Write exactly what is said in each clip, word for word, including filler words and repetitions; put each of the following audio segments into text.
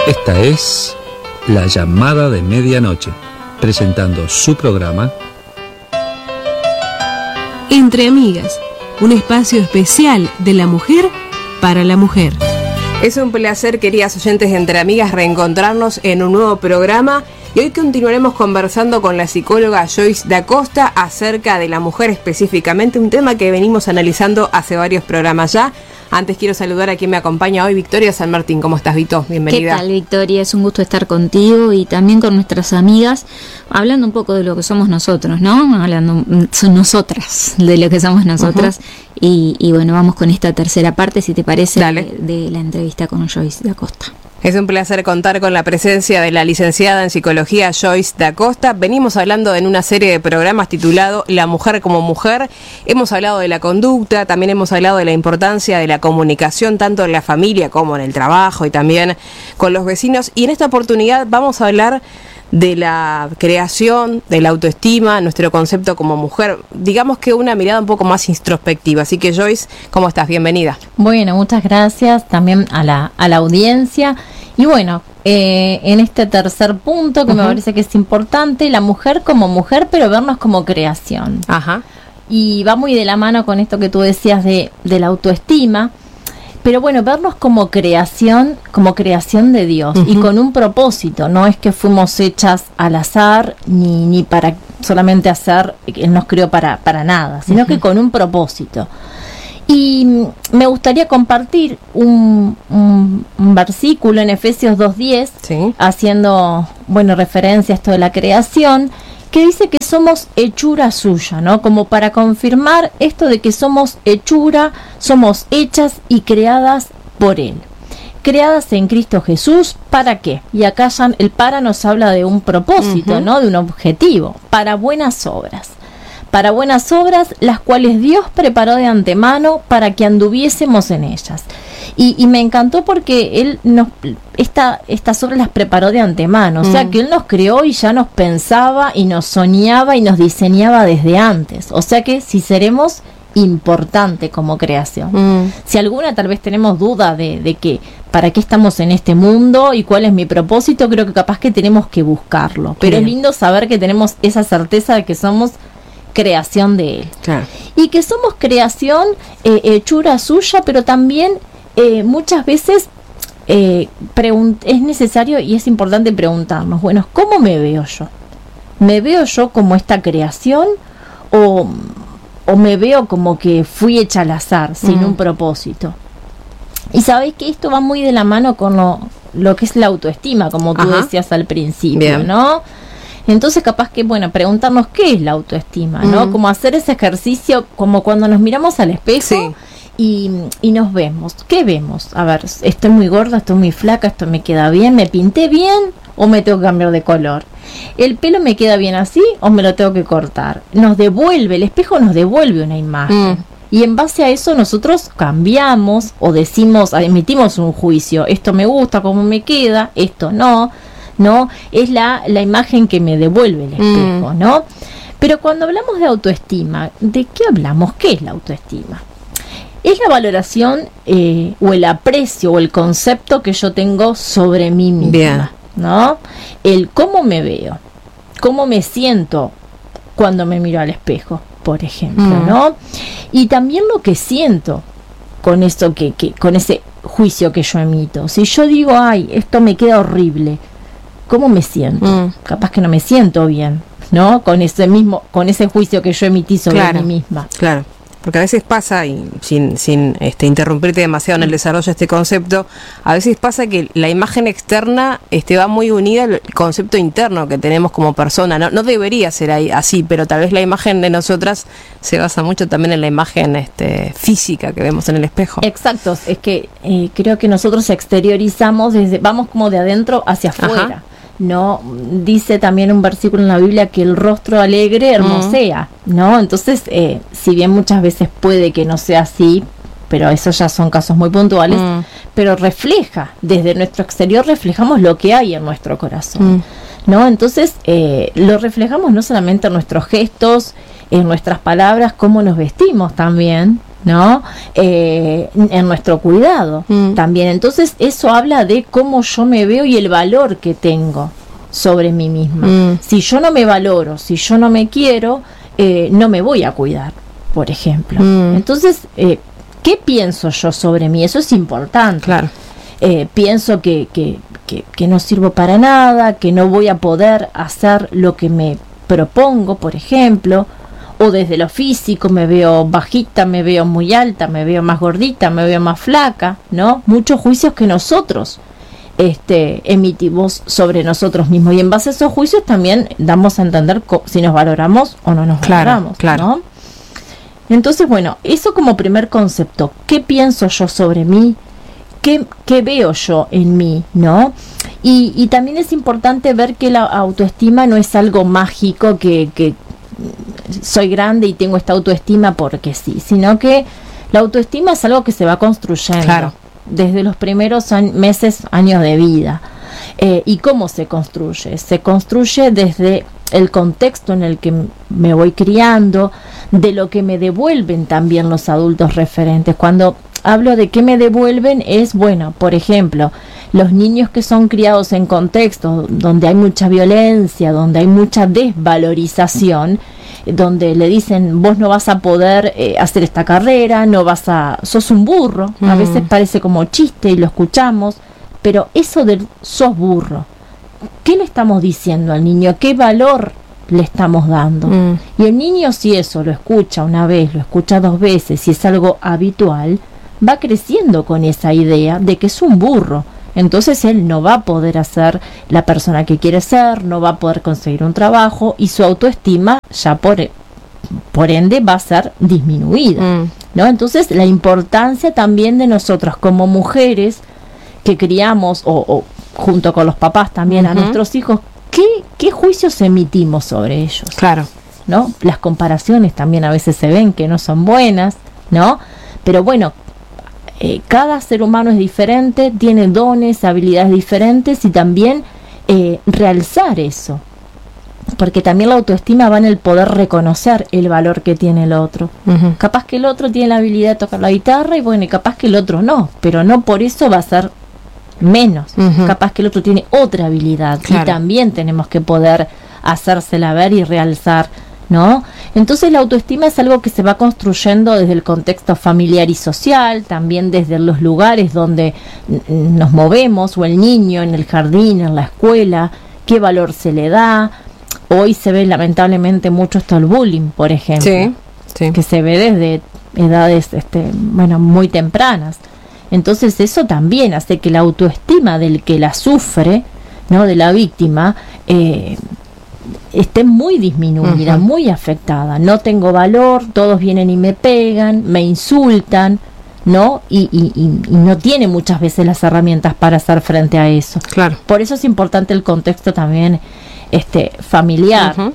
Esta es La Llamada de Medianoche, presentando su programa Entre Amigas, un espacio especial de la mujer para la mujer. Es un placer, queridas oyentes de Entre Amigas, reencontrarnos en un nuevo programa. Y hoy continuaremos conversando con la psicóloga Joyce Da Costa acerca de la mujer específicamente, un tema que venimos analizando hace varios programas ya. Antes quiero saludar a quien me acompaña hoy, Victoria San Martín. ¿Cómo estás, Vito? Bienvenida. ¿Qué tal, Victoria? Es un gusto estar contigo y también con nuestras amigas, hablando un poco de lo que somos nosotros, ¿no? Hablando, son nosotras, de lo que somos nosotras. Uh-huh. y, y bueno, vamos con esta tercera parte, si te parece, de, de la entrevista con Joyce Da Costa. Es un placer contar con la presencia de la licenciada en psicología Joyce Da Costa. Venimos hablando en una serie de programas titulado La mujer como mujer. Hemos hablado de la conducta, también hemos hablado de la importancia de la comunicación, tanto en la familia como en el trabajo y también con los vecinos. Y en esta oportunidad vamos a hablar de la creación, de la autoestima, nuestro concepto como mujer, digamos que una mirada un poco más introspectiva. Así que Joyce, ¿cómo estás? Bienvenida. Bueno, muchas gracias también a la, a la audiencia. Y bueno, eh, en este tercer punto que uh-huh. me parece que es importante, la mujer como mujer, pero vernos como creación. Ajá. Y va muy de la mano con esto que tú decías de, de la autoestima. Pero bueno, vernos como creación, como creación de Dios, uh-huh. y con un propósito. No es que fuimos hechas al azar, ni, ni para solamente hacer, Él nos creó para, para nada, sino uh-huh. que con un propósito. Y me gustaría compartir un, un, un versículo en Efesios dos diez, sí. haciendo, bueno, referencia a esto de la creación, que dice que somos hechura suya, ¿no? Como para confirmar esto de que somos hechura, somos hechas y creadas por Él. Creadas en Cristo Jesús, ¿para qué? Y acá ya el para nos habla de un propósito, uh-huh. ¿no? De un objetivo, para buenas obras. Para buenas obras, las cuales Dios preparó de antemano para que anduviésemos en ellas. Y, y me encantó porque Él nos esta, estas obras las preparó de antemano, mm. o sea que Él nos creó y ya nos pensaba y nos soñaba y nos diseñaba desde antes. O sea que si seremos importante como creación. Mm. Si alguna tal vez tenemos duda de, de que para qué estamos en este mundo y cuál es mi propósito, creo que capaz que tenemos que buscarlo. Pero Bien. Es lindo saber que tenemos esa certeza de que somos creación de Él. Claro. Y que somos creación, eh, hechura suya, pero también eh, muchas veces eh, pregun- es necesario y es importante preguntarnos, bueno, ¿cómo me veo yo? ¿Me veo yo como esta creación o, o me veo como que fui hecha al azar, sin mm. un propósito? Y sabéis que esto va muy de la mano con lo, lo que es la autoestima, como tú Ajá. decías al principio, Bien. ¿no? Entonces capaz que, bueno, preguntarnos qué es la autoestima, ¿no? Mm. Como hacer ese ejercicio, como cuando nos miramos al espejo sí. y, y nos vemos. ¿Qué vemos? A ver, estoy muy gorda, estoy muy flaca, esto me queda bien, ¿me pinté bien o me tengo que cambiar de color? ¿El pelo me queda bien así o me lo tengo que cortar? Nos devuelve, el espejo nos devuelve una imagen. Mm. Y en base a eso nosotros cambiamos o decimos, emitimos un juicio. Esto me gusta, cómo me queda, esto no. ¿no? Es la, la imagen que me devuelve el espejo, mm. ¿no? Pero cuando hablamos de autoestima, ¿de qué hablamos? ¿Qué es la autoestima? Es la valoración eh, o el aprecio o el concepto que yo tengo sobre mí misma, Bien. ¿no? El cómo me veo, cómo me siento cuando me miro al espejo, por ejemplo, mm. ¿no? Y también lo que siento con eso que, que, con ese juicio que yo emito. Si yo digo, ay, esto me queda horrible, ¿cómo me siento? Mm. Capaz que no me siento bien, ¿no? Con ese mismo, con ese juicio que yo emití sobre claro, mí misma. Claro, porque a veces pasa, y sin, sin este, interrumpirte demasiado en el desarrollo de este concepto, a veces pasa que la imagen externa este, va muy unida al concepto interno que tenemos como persona. No, no debería ser ahí, así, pero tal vez la imagen de nosotras se basa mucho también en la imagen este, física que vemos en el espejo. Exacto, es que eh, creo que nosotros exteriorizamos, desde, vamos como de adentro hacia afuera. Ajá. No, dice también un versículo en la Biblia que el rostro alegre hermosea, mm. ¿no? Entonces, eh, si bien muchas veces puede que no sea así, pero esos ya son casos muy puntuales, mm. pero refleja, desde nuestro exterior reflejamos lo que hay en nuestro corazón, mm. ¿no? Entonces, eh, lo reflejamos no solamente en nuestros gestos, en nuestras palabras, cómo nos vestimos también, ¿no? Eh, en nuestro cuidado mm. también. Entonces eso habla de cómo yo me veo y el valor que tengo sobre mí misma. Mm. Si yo no me valoro, si yo no me quiero, eh, no me voy a cuidar, por ejemplo. Mm. Entonces, eh, ¿qué pienso yo sobre mí? Eso es importante. Claro. Eh, pienso que, que, que, que no sirvo para nada, que no voy a poder hacer lo que me propongo, por ejemplo, o desde lo físico me veo bajita, me veo muy alta, me veo más gordita, me veo más flaca, ¿no? Muchos juicios que nosotros este, emitimos sobre nosotros mismos, y en base a esos juicios también damos a entender co- si nos valoramos o no nos claro, valoramos, claro. ¿no? Entonces, bueno, eso como primer concepto. ¿Qué pienso yo sobre mí? ¿Qué, qué veo yo en mí, no? Y, y también es importante ver que la autoestima no es algo mágico, que, que soy grande y tengo esta autoestima porque sí, sino que la autoestima es algo que se va construyendo claro. desde los primeros an- meses, años de vida. Eh, ¿Y cómo se construye? Se construye desde el contexto en el que me voy criando, de lo que me devuelven también los adultos referentes. Cuando hablo de qué me devuelven es, bueno, por ejemplo, los niños que son criados en contextos donde hay mucha violencia, donde hay mucha desvalorización, donde le dicen, vos no vas a poder eh, hacer esta carrera, no vas a, sos un burro, mm. a veces parece como chiste y lo escuchamos, pero eso del sos burro, ¿qué le estamos diciendo al niño? ¿Qué valor le estamos dando? Mm. Y el niño, si eso lo escucha una vez, lo escucha dos veces, si es algo habitual, va creciendo con esa idea de que es un burro. Entonces él no va a poder ser la persona que quiere ser, no va a poder conseguir un trabajo, y su autoestima ya por, por ende va a ser disminuida, mm. ¿no? Entonces la importancia también de nosotros como mujeres que criamos, o, o junto con los papás también, uh-huh. a nuestros hijos, ¿qué, qué juicios emitimos sobre ellos? Claro. ¿No? Las comparaciones también a veces se ven que no son buenas, ¿no? Pero bueno, eh, cada ser humano es diferente, tiene dones, habilidades diferentes, y también eh, realzar eso. Porque también la autoestima va en el poder reconocer el valor que tiene el otro. Uh-huh. Capaz que el otro tiene la habilidad de tocar la guitarra, y bueno, y capaz que el otro no, pero no por eso va a ser menos. Uh-huh. Capaz que el otro tiene otra habilidad, claro. y también tenemos que poder hacérsela ver y realzar, ¿no? Entonces la autoestima es algo que se va construyendo desde el contexto familiar y social, también desde los lugares donde n- nos movemos, o el niño en el jardín, en la escuela, qué valor se le da. Hoy se ve lamentablemente mucho esto el bullying, por ejemplo, sí, sí. que se ve desde edades este, bueno, muy tempranas. Entonces eso también hace que la autoestima del que la sufre, ¿no? De la víctima, eh, esté muy disminuida, uh-huh. muy afectada. No tengo valor, todos vienen y me pegan, me insultan, ¿no? Y, y, y, y no tiene muchas veces las herramientas para hacer frente a eso. Claro. Por eso es importante el contexto también este familiar. Uh-huh.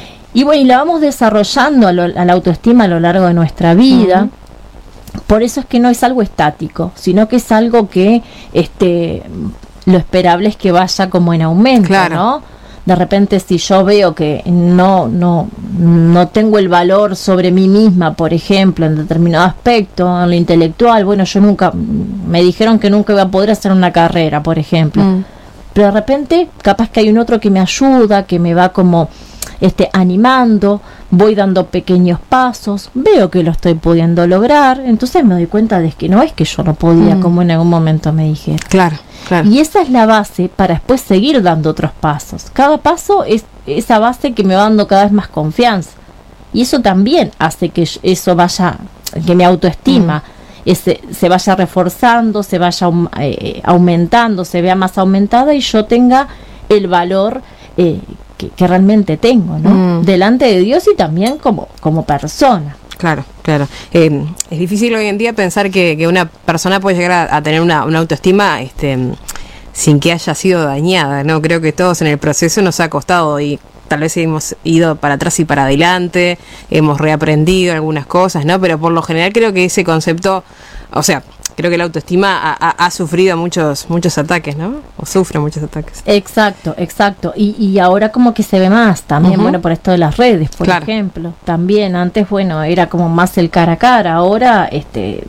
Y bueno, y la vamos desarrollando a, lo, a la autoestima a lo largo de nuestra vida. Uh-huh. Por eso es que no es algo estático, sino que es algo que este lo esperable es que vaya como en aumento, claro. ¿no? De repente, si yo veo que no no no tengo el valor sobre mí misma, por ejemplo, en determinado aspecto, en lo intelectual, bueno, yo nunca, me dijeron que nunca iba a poder hacer una carrera, por ejemplo. Mm. Pero de repente, capaz que hay un otro que me ayuda, que me va como este animando, voy dando pequeños pasos, veo que lo estoy pudiendo lograr, entonces me doy cuenta de que no es que yo no podía, mm. como en algún momento me dijeron. Claro, claro. Y esa es la base para después seguir dando otros pasos. Cada paso es esa base que me va dando cada vez más confianza. Y eso también hace que eso vaya, que mi autoestima mm. ese, se vaya reforzando, se vaya eh, aumentando, se vea más aumentada, y yo tenga el valor eh, que, que realmente tengo, ¿no? Mm. Delante de Dios y también como, como persona. Claro, claro. Eh, es difícil hoy en día pensar que, que una persona puede llegar a, a tener una, una autoestima este, sin que haya sido dañada, ¿no? Creo que todos en el proceso nos ha costado, y tal vez hemos ido para atrás y para adelante, hemos reaprendido algunas cosas, ¿no? Pero por lo general creo que ese concepto, o sea, creo que la autoestima ha, ha, ha sufrido muchos muchos ataques, ¿no? O sufre muchos ataques. Exacto, exacto. Y, y ahora como que se ve más también, uh-huh. bueno, por esto de las redes, por claro. ejemplo. También antes, bueno, era como más el cara a cara. Ahora, este...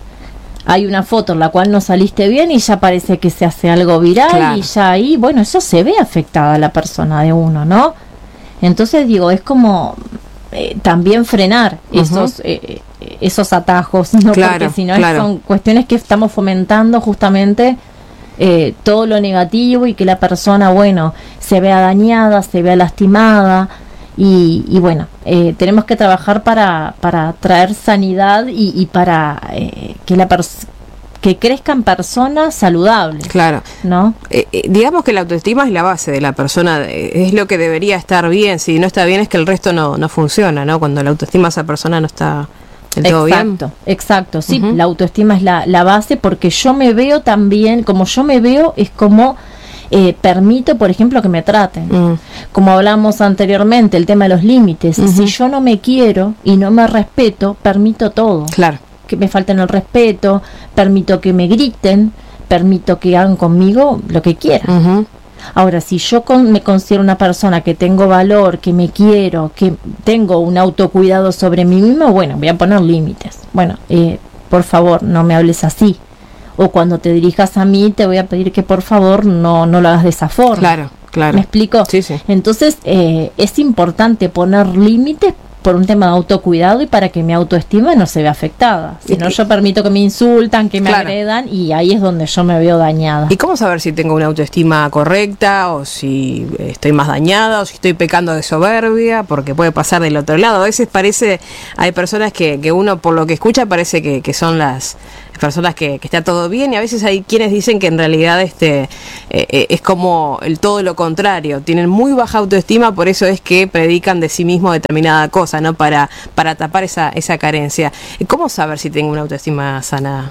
hay una foto en la cual no saliste bien y ya parece que se hace algo viral claro. y ya ahí, bueno, eso se ve afectada a la persona de uno, ¿no? Entonces digo, es como eh, también frenar uh-huh. esos eh, esos atajos, ¿no? Claro, porque si no claro. son cuestiones que estamos fomentando justamente eh, todo lo negativo y que la persona, bueno, se vea dañada, se vea lastimada. Y, y bueno, eh, tenemos que trabajar para, para traer sanidad y, y para eh, que la pers- que crezcan personas saludables. Claro. ¿No? Eh, eh, digamos que la autoestima es la base de la persona, eh, es lo que debería estar bien. Si no está bien es que el resto no, no funciona, ¿no? Cuando la autoestima de esa persona no está del todo bien. Exacto, exacto. Sí, uh-huh. la autoestima es la, la base porque yo me veo también, como yo me veo, es como... Eh, permito, por ejemplo, que me traten. Mm. Como hablamos anteriormente, el tema de los límites. Uh-huh. Si yo no me quiero y no me respeto, permito todo. Claro. Que me falten el respeto, permito que me griten, permito que hagan conmigo lo que quieran. Uh-huh. Ahora, si yo con, me considero una persona que tengo valor, que me quiero, que tengo un autocuidado sobre mí misma, bueno, voy a poner límites. Bueno, eh, por favor, no me hables así. O cuando te dirijas a mí te voy a pedir que por favor no, no lo hagas de esa forma. Claro, claro. ¿Me explico? Sí, sí. Entonces eh, es importante poner límites por un tema de autocuidado y para que mi autoestima no se vea afectada. Si no, yo permito que me insultan, que me claro. agredan y ahí es donde yo me veo dañada. ¿Y cómo saber si tengo una autoestima correcta o si estoy más dañada o si estoy pecando de soberbia? Porque puede pasar del otro lado. A veces parece, hay personas que, que uno por lo que escucha parece que, que son las personas que, que está todo bien y a veces hay quienes dicen que en realidad este eh, es como el todo lo contrario, tienen muy baja autoestima, por eso es que predican de sí mismo determinada cosa, ¿no? Para, para tapar esa, esa carencia. ¿Cómo saber si tengo una autoestima sana?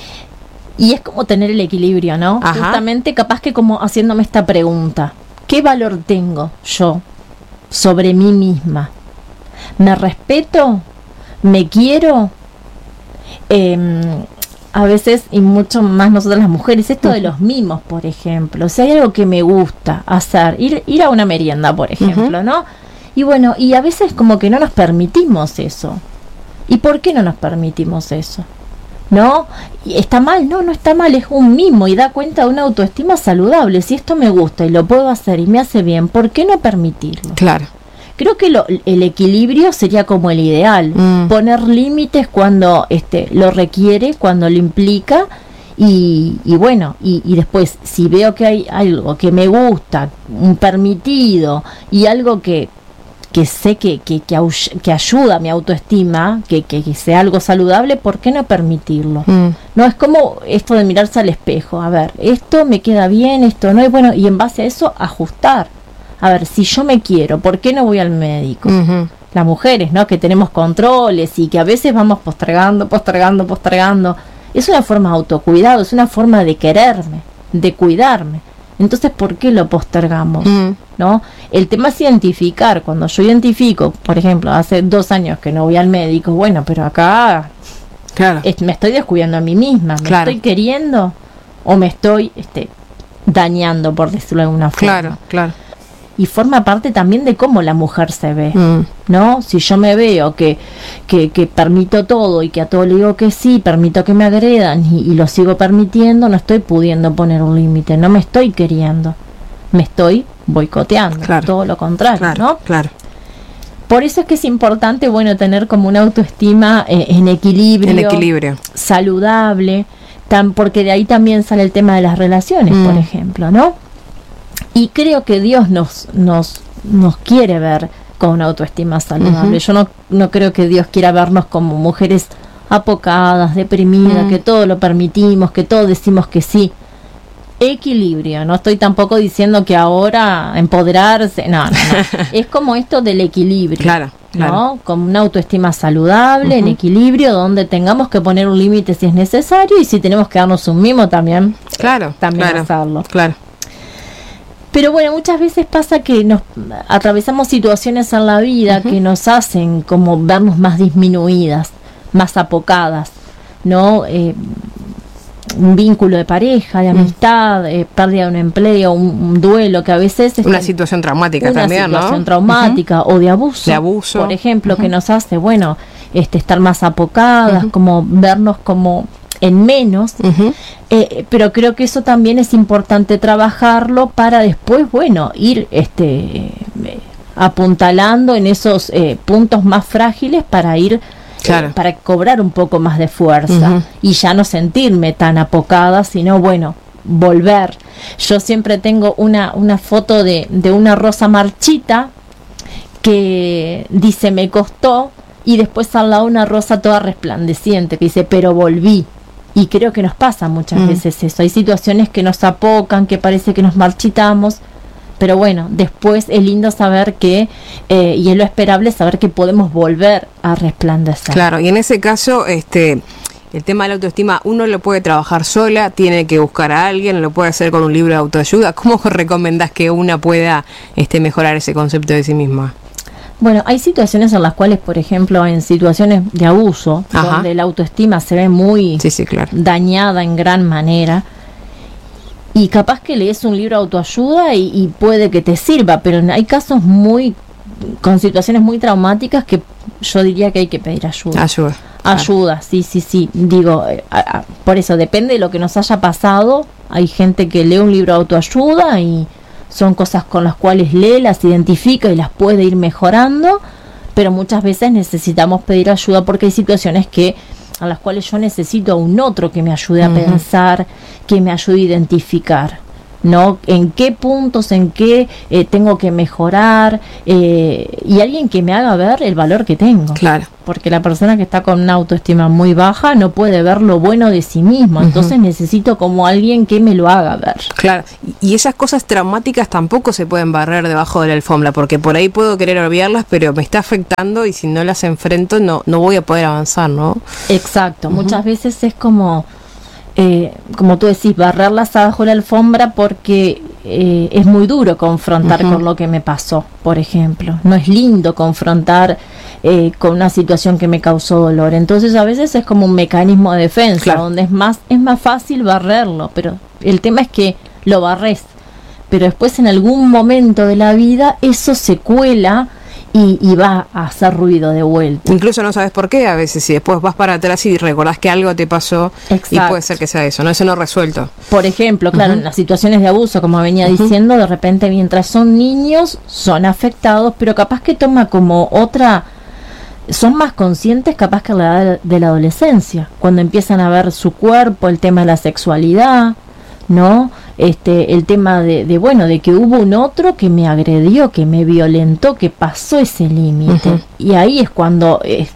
Y es como tener el equilibrio, ¿no? Ajá. Justamente capaz que como haciéndome esta pregunta, ¿qué valor tengo yo sobre mí misma? ¿Me respeto? ¿Me quiero? Eh, a veces, y mucho más nosotras las mujeres, esto de los mimos, por ejemplo. O sea, hay algo que me gusta hacer, ir, ir a una merienda, por ejemplo, uh-huh. ¿no? Y bueno, y a veces como que no nos permitimos eso. ¿Y por qué no nos permitimos eso? ¿No? ¿Y está mal? No, no está mal, es un mimo y da cuenta de una autoestima saludable. Si esto me gusta y lo puedo hacer y me hace bien, ¿por qué no permitirlo? Claro. Creo que lo, el equilibrio sería como el ideal, mm. poner límites cuando este lo requiere, cuando lo implica y, y bueno, y, y después si veo que hay algo que me gusta, un permitido y algo que, que sé que, que, que, que ayuda a mi autoestima, que, que, que sea algo saludable, ¿por qué no permitirlo? Mm. No es como esto de mirarse al espejo, a ver, esto me queda bien, esto no, y bueno, y en base a eso ajustar. A ver, si yo me quiero, ¿por qué no voy al médico? Uh-huh. Las mujeres, ¿no? Que tenemos controles y que a veces vamos postergando, postergando, postergando. Es una forma de autocuidado, es una forma de quererme, de cuidarme. Entonces, ¿por qué lo postergamos? Uh-huh. ¿No? El tema es identificar. Cuando yo identifico, por ejemplo, hace dos años que no voy al médico, bueno, pero acá claro. es, me estoy descuidando a mí misma. ¿Me claro. estoy queriendo o me estoy este, dañando, por decirlo de alguna forma? Claro, claro. Y forma parte también de cómo la mujer se ve, mm. ¿no? Si yo me veo que, que, que permito todo y que a todo le digo que sí, permito que me agredan y, y lo sigo permitiendo, no estoy pudiendo poner un límite, no me estoy queriendo, me estoy boicoteando, claro. todo lo contrario, claro, ¿no? Claro. Por eso es que es importante, bueno, tener como una autoestima eh, en equilibrio, en equilibrio, saludable, tan, porque de ahí también sale el tema de las relaciones, mm. por ejemplo, ¿no? Y creo que Dios nos nos nos quiere ver con una autoestima saludable. Uh-huh. Yo no no creo que Dios quiera vernos como mujeres apocadas, deprimidas, uh-huh. que todo lo permitimos, que todo decimos que sí. Equilibrio. No estoy tampoco diciendo que ahora empoderarse. No, no, no. Es como esto del equilibrio. Claro. Claro. ¿No? Con una autoestima saludable, uh-huh. en equilibrio, donde tengamos que poner un límite si es necesario y si tenemos que darnos un mimo también. Claro. También claro, hacerlo. Claro. Pero bueno, muchas veces pasa que nos atravesamos situaciones en la vida uh-huh. que nos hacen como vernos más disminuidas, más apocadas, ¿no? Eh, un vínculo de pareja, de amistad, mm. eh, pérdida de un empleo, un, un duelo, que a veces es una situación traumática una también, situación ¿no? traumática uh-huh. o de abuso, de abuso, por ejemplo, uh-huh. que nos hace, bueno, este, estar más apocadas, uh-huh. como vernos como en menos, uh-huh. eh, pero creo que eso también es importante trabajarlo para después, bueno, ir este eh, apuntalando en esos eh, puntos más frágiles para ir Claro. Eh, para cobrar un poco más de fuerza uh-huh. y ya no sentirme tan apocada, sino bueno, volver. Yo siempre tengo una, una foto de, de una rosa marchita que dice me costó, y después al lado una rosa toda resplandeciente que dice pero volví. Y creo que nos pasa muchas uh-huh. veces eso. Hay situaciones que nos apocan, que parece que nos marchitamos, pero bueno, después es lindo saber que, eh, y es lo esperable saber que podemos volver a resplandecer. Claro, y en ese caso, este, el tema de la autoestima, uno lo puede trabajar sola, tiene que buscar a alguien, lo puede hacer con un libro de autoayuda. ¿Cómo recomendás que una pueda este, mejorar ese concepto de sí misma? Bueno, hay situaciones en las cuales, por ejemplo, en situaciones de abuso, Ajá. donde la autoestima se ve muy sí, sí, claro. dañada en gran manera, y capaz que lees un libro de autoayuda y, y puede que te sirva, pero hay casos muy, con situaciones muy traumáticas que yo diría que hay que pedir ayuda. Ayuda. Ayuda, claro. sí, sí, sí. Digo, a, a, por eso, depende de lo que nos haya pasado. Hay gente que lee un libro de autoayuda y son cosas con las cuales lee, las identifica y las puede ir mejorando, pero muchas veces necesitamos pedir ayuda porque hay situaciones que a las cuales yo necesito a un otro que me ayude a uh-huh. pensar, que me ayude a identificar, ¿no? En qué puntos, en qué eh, tengo que mejorar, eh, y alguien que me haga ver el valor que tengo. Claro. Porque la persona que está con una autoestima muy baja no puede ver lo bueno de sí mismo, uh-huh. entonces necesito como alguien que me lo haga ver. Claro, y esas cosas traumáticas tampoco se pueden barrer debajo de la alfombra, porque por ahí puedo querer olvidarlas, pero me está afectando y si no las enfrento no, no voy a poder avanzar, ¿no? Exacto, uh-huh. muchas veces es como... Eh, como tú decís, barrerlas abajo de la alfombra porque eh, es muy duro confrontar uh-huh. con lo que me pasó, por ejemplo. No es lindo confrontar eh, con una situación que me causó dolor. Entonces a veces es como un mecanismo de defensa, claro. donde es más, es más fácil barrerlo, pero el tema es que lo barres, pero después en algún momento de la vida eso se cuela Y, y va a hacer ruido de vuelta. Incluso no sabes por qué a veces, si después vas para atrás y recordás que algo te pasó. Exacto. Y puede ser que sea eso, no eso no resuelto. Por ejemplo, claro, uh-huh. en las situaciones de abuso, como venía uh-huh. diciendo, de repente mientras son niños son afectados, pero capaz que toma como otra, son más conscientes capaz que a la edad de la adolescencia, cuando empiezan a ver su cuerpo, el tema de la sexualidad, ¿no? Este, el tema de, de bueno, de que hubo un otro que me agredió, que me violentó, que pasó ese límite. Uh-huh. Y ahí es cuando eh,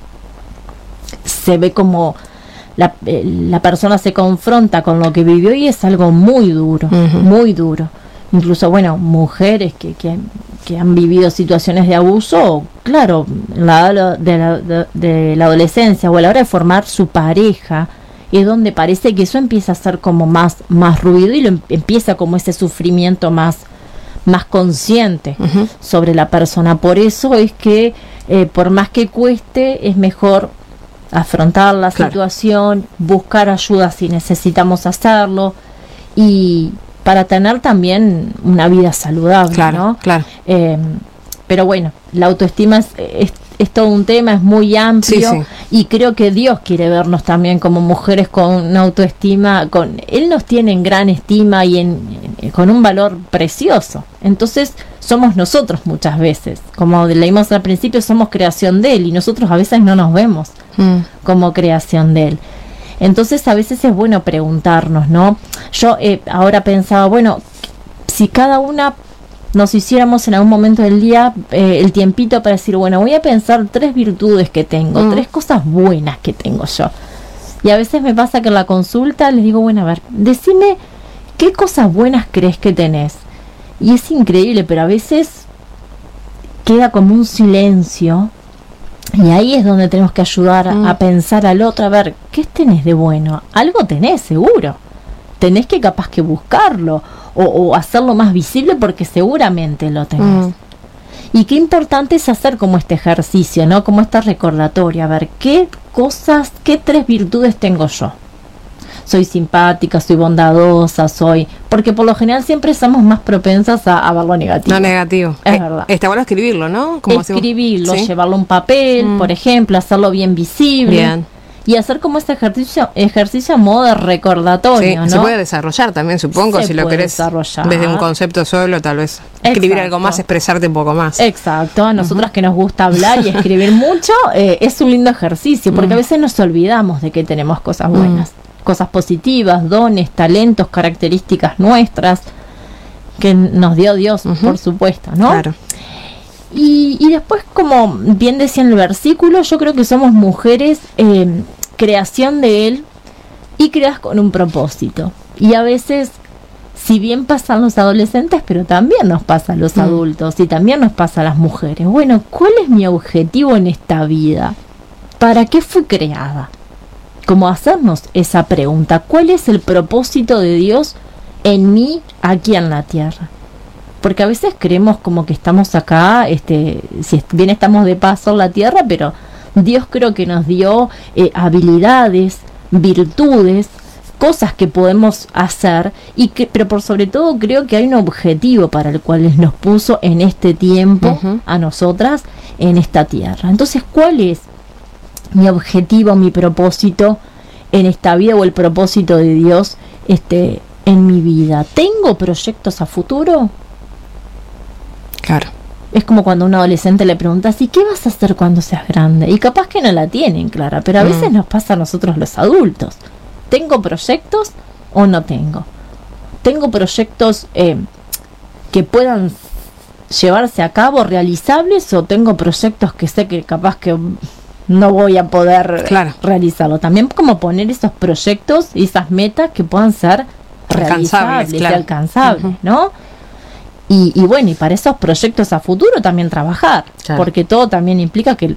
se ve como la, eh, la persona se confronta con lo que vivió y es algo muy duro, uh-huh. muy duro. Incluso, bueno, mujeres que, que, que han vivido situaciones de abuso, claro, la edad de la, de, de la adolescencia o a la hora de formar su pareja, es donde parece que eso empieza a ser como más, más ruido y lo em- empieza como ese sufrimiento más, más consciente uh-huh. sobre la persona. Por eso es que eh, por más que cueste, es mejor afrontar la claro. situación, buscar ayuda si necesitamos hacerlo, y para tener también una vida saludable, claro, ¿no? Claro. Eh, pero bueno, la autoestima es, es es todo un tema, es muy amplio, sí, sí. y creo que Dios quiere vernos también como mujeres con una autoestima, con Él nos tiene en gran estima y en, en, con un valor precioso. Entonces somos nosotros muchas veces, como leímos al principio, somos creación de Él y nosotros a veces no nos vemos mm. como creación de Él. Entonces a veces es bueno preguntarnos, ¿no? Yo eh, ahora pensaba, bueno, si cada una nos hiciéramos en algún momento del día eh, el tiempito para decir, bueno, voy a pensar tres virtudes que tengo, mm. tres cosas buenas que tengo yo. Y a veces me pasa que en la consulta les digo, bueno, a ver, decime qué cosas buenas crees que tenés. Y es increíble, pero a veces queda como un silencio, y ahí es donde tenemos que ayudar mm. a, a pensar al otro, a ver, ¿qué tenés de bueno? Algo tenés, seguro. Tenés que capaz que buscarlo o, o hacerlo más visible porque seguramente lo tenés. Mm. Y qué importante es hacer como este ejercicio, ¿no? Como esta recordatoria, a ver, ¿qué cosas, qué tres virtudes tengo yo? soy simpática, soy bondadosa, soy... Porque por lo general siempre somos más propensas a, a ver lo negativo. No negativo. Es eh, verdad. Está bueno escribirlo, ¿no? Como Escribirlo, hacemos, ¿sí? llevarlo a un papel, mm. por ejemplo, hacerlo bien visible. Bien. Y hacer como este ejercicio ejercicio a modo de recordatorio, sí, ¿no? Se puede desarrollar también, supongo, se si lo querés desarrollar. Desde un concepto solo, tal vez. Exacto. Escribir algo más, expresarte un poco más. Exacto, a nosotras uh-huh. que nos gusta hablar y escribir mucho, eh, es un lindo ejercicio, porque uh-huh. a veces nos olvidamos de que tenemos cosas buenas, uh-huh. cosas positivas, dones, talentos, características nuestras, que nos dio Dios, uh-huh. por supuesto, ¿no? Claro. Y, y después, como bien decía en el versículo, yo creo que somos mujeres, eh, creación de Él y creadas con un propósito. Y a veces, si bien pasan los adolescentes, pero también nos pasa a los mm. adultos y también nos pasa a las mujeres. Bueno, ¿cuál es mi objetivo en esta vida? ¿Para qué fui creada? Como hacernos esa pregunta. ¿Cuál es el propósito de Dios en mí, aquí en la tierra? Porque a veces creemos como que estamos acá, este, si bien estamos de paso en la tierra, pero Dios creo que nos dio eh, habilidades, virtudes, cosas que podemos hacer, y que, pero por sobre todo creo que hay un objetivo para el cual Él nos puso en este tiempo, uh-huh. a nosotras, en esta tierra. Entonces, ¿cuál es mi objetivo, mi propósito en esta vida, o el propósito de Dios este, en mi vida? ¿Tengo proyectos a futuro? Claro. Es como cuando a un adolescente le preguntas, ¿y qué vas a hacer cuando seas grande? Y capaz que no la tienen clara, pero a mm. veces nos pasa a nosotros los adultos. ¿Tengo proyectos o no tengo? ¿Tengo proyectos eh, que puedan llevarse a cabo, realizables, o tengo proyectos que sé que capaz que no voy a poder claro. realizarlo? También como poner esos proyectos y esas metas que puedan ser realizables, claro. y alcanzables, uh-huh. ¿no? Y, y bueno, y para esos proyectos a futuro también trabajar, claro. porque todo también implica que